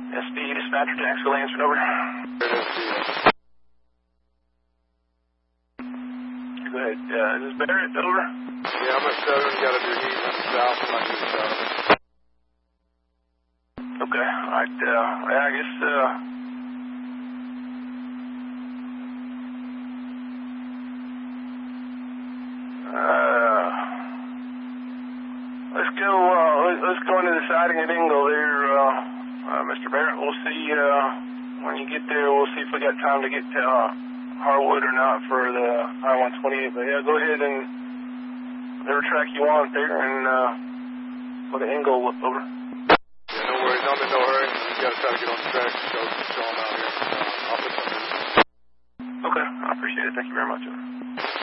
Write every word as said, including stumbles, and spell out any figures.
S D dispatcher, Jacksonville, answering over. Go ahead. Uh, is this Barrett? Over. Yeah, I'm at seven. You got to do heat in the south. I'm not doing the south. Okay. All right. Uh, yeah, I guess. Uh, uh, let's go. Uh, let's go into the siding at Ingle there, uh, uh, Mister Barrett. We'll see uh, when you get there. We'll see if we got time to get to uh, Harwood or not for the I one twenty-eight. But yeah, go ahead and whatever track you want there, and uh, go to Ingle over. Yeah, no worries. I'm in no hurry. You got to try to get on the track. So, so I'm out here. Uh, I'll put something in. Okay, I appreciate it. Thank you very much.